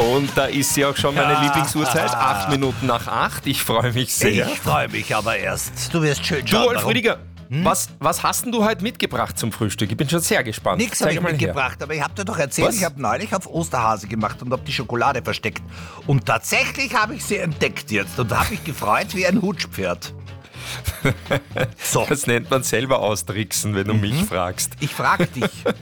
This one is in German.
Und da ist sie auch schon meine Lieblingsuhrzeit, 8 Minuten nach 8. Ich freue mich sehr. Ich freue mich aber erst. Du wirst schön Du, schauen. Rolf Rüdiger, was hast denn du heute mitgebracht zum Frühstück? Ich bin schon sehr gespannt. Nichts habe Zeig ich mal her. mitgebracht, aber ich habe dir doch erzählt, Was? ich habe neulich auf Osterhase gemacht und habe die Schokolade versteckt. Und tatsächlich habe ich sie entdeckt jetzt und habe mich gefreut wie ein Hutschpferd. So, Das nennt man selber austricksen, wenn du mich fragst. ich frage dich,